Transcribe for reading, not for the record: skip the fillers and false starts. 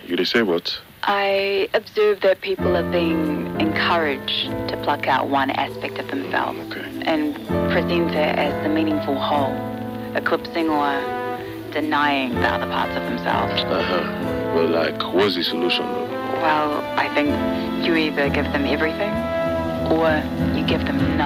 You say what? I observe that people are being encouraged to pluck out one aspect of themselves and present it as the meaningful whole, eclipsing or denying the other parts of themselves. Well, like, what's the solution, though? Well, I think you either give them everything or you give them nothing.